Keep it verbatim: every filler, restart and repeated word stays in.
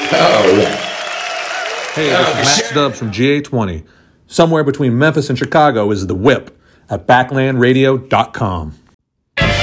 Oh, yeah. Hey, this is Matt Stubbs from G A twenty. Somewhere between Memphis and Chicago is The Whip at backland radio dot com.